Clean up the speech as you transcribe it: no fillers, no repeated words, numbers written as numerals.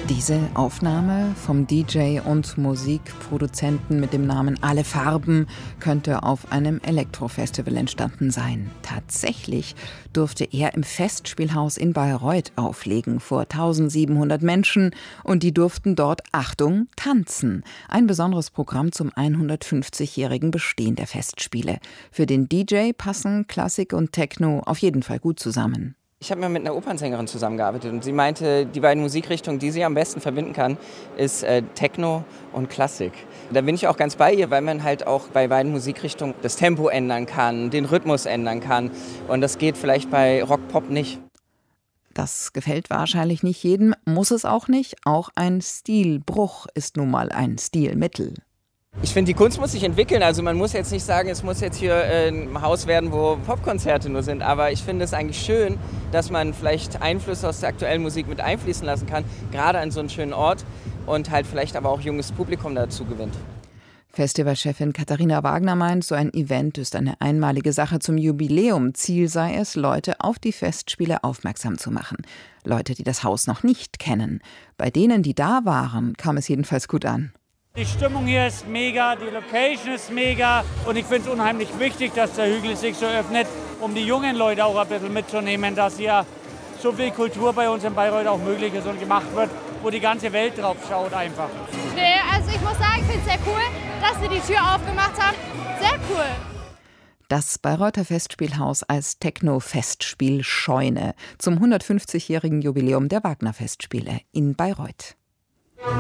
Diese Aufnahme vom DJ und Musikproduzenten mit dem Namen Alle Farben könnte auf einem Elektrofestival entstanden sein. Tatsächlich durfte er im Festspielhaus in Bayreuth auflegen vor 1700 Menschen und die durften dort, Achtung, tanzen. Ein besonderes Programm zum 150-jährigen Bestehen der Festspiele. Für den DJ passen Klassik und Techno auf jeden Fall gut zusammen. Ich habe mal mit einer Opernsängerin zusammengearbeitet und sie meinte, die beiden Musikrichtungen, die sie am besten verbinden kann, ist Techno und Klassik. Da bin ich auch ganz bei ihr, weil man halt auch bei beiden Musikrichtungen das Tempo ändern kann, den Rhythmus ändern kann und das geht vielleicht bei Rock-Pop nicht. Das gefällt wahrscheinlich nicht jedem, muss es auch nicht. Auch ein Stilbruch ist nun mal ein Stilmittel. Ich finde, die Kunst muss sich entwickeln. Also man muss jetzt nicht sagen, es muss jetzt hier ein Haus werden, wo Popkonzerte nur sind. Aber ich finde es eigentlich schön, dass man vielleicht Einflüsse aus der aktuellen Musik mit einfließen lassen kann. Gerade an so einen schönen Ort und halt vielleicht aber auch junges Publikum dazu gewinnt. Festivalchefin Katharina Wagner meint, so ein Event ist eine einmalige Sache zum Jubiläum. Ziel sei es, Leute auf die Festspiele aufmerksam zu machen. Leute, die das Haus noch nicht kennen. Bei denen, die da waren, kam es jedenfalls gut an. Die Stimmung hier ist mega, die Location ist mega und ich finde es unheimlich wichtig, dass der Hügel sich so öffnet, um die jungen Leute auch ein bisschen mitzunehmen, dass hier so viel Kultur bei uns in Bayreuth auch möglich ist und gemacht wird, wo die ganze Welt drauf schaut einfach. Nee, also ich muss sagen, ich finde es sehr cool, dass sie die Tür aufgemacht haben. Sehr cool. Das Bayreuther Festspielhaus als Techno-Festspielscheune zum 150-jährigen Jubiläum der Wagner-Festspiele in Bayreuth.